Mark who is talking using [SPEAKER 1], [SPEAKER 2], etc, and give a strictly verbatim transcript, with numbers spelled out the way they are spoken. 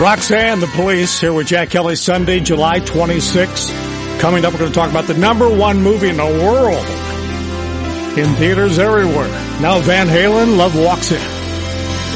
[SPEAKER 1] Roxanne, The Police, here with Jack Kelly, Sunday, July twenty-sixth. Coming up, we're going to talk about the number one movie in the world in theaters everywhere. Now Van Halen, Love Walks In.